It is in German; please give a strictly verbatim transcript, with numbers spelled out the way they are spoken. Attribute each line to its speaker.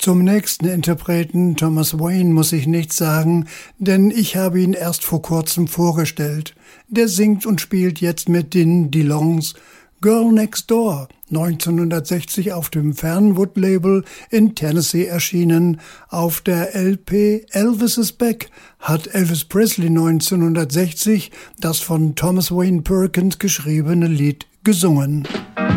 Speaker 1: Zum nächsten Interpreten, Thomas Wayne, muss ich nichts sagen, denn ich habe ihn erst vor kurzem vorgestellt. Der singt und spielt jetzt mit den DeLonges Girl Next Door, neunzehnhundertsechzig auf dem Fernwood-Label in Tennessee erschienen. Auf der L P Elvis is Back hat Elvis Presley neunzehnhundertsechzig das von Thomas Wayne Perkins geschriebene Lied gesungen.